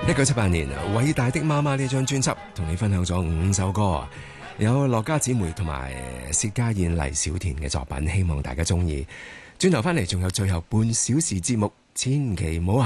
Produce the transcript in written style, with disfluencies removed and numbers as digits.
1978年偉大的媽媽呢張專輯同你分享咗5首歌，有樂家姊妹同埋薛家燕、黎小田嘅作品，希望大家中意。轉頭翻嚟仲有最後半小時節目，千祈唔好